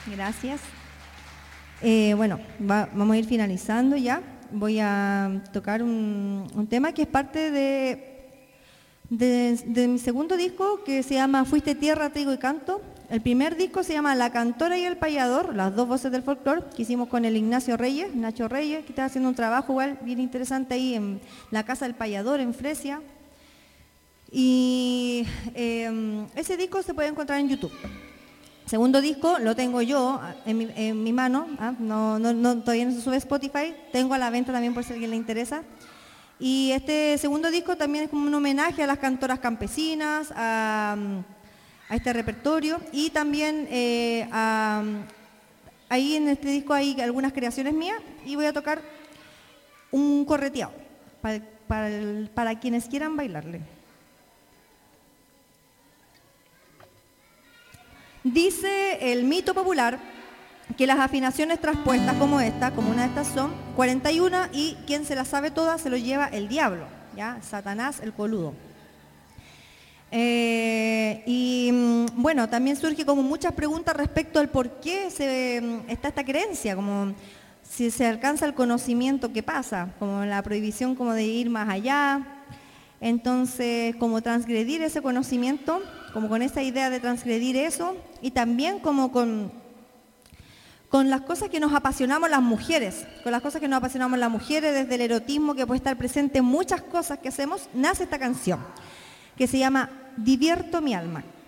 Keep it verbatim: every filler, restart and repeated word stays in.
Gracias. Eh, bueno, va- vamos a ir finalizando ya. Voy a tocar un, un tema que es parte de, de, de mi segundo disco, que se llama Fuiste tierra, trigo y canto. El primer disco se llama La cantora y el payador, las dos voces del folclore, que hicimos con el Ignacio Reyes, Nacho Reyes, que está haciendo un trabajo igual bien interesante ahí en la Casa del Payador, en Fresia. Y eh, ese disco se puede encontrar en YouTube. Segundo disco lo tengo yo en mi, en mi mano, ¿ah? no, no, no, todavía no se sube a Spotify, tengo a la venta también por si a alguien le interesa. Y este segundo disco también es como un homenaje a las cantoras campesinas, a, a este repertorio y también eh, a, ahí en este disco hay algunas creaciones mías y voy a tocar un correteado para, para, para quienes quieran bailarle. Dice el mito popular que las afinaciones traspuestas como esta, como una de estas son cuarenta y uno y quien se las sabe todas se lo lleva el diablo, ¿ya? Satanás el coludo. Eh, y bueno, también surge como muchas preguntas respecto al por qué se, está esta creencia, como si se alcanza el conocimiento, ¿qué pasa? Como la prohibición como de ir más allá. Entonces, como transgredir ese conocimiento, como con esa idea de transgredir eso, y también como con, con las cosas que nos apasionamos las mujeres, con las cosas que nos apasionamos las mujeres, desde el erotismo que puede estar presente en muchas cosas que hacemos, nace esta canción, que se llama Divierto mi alma.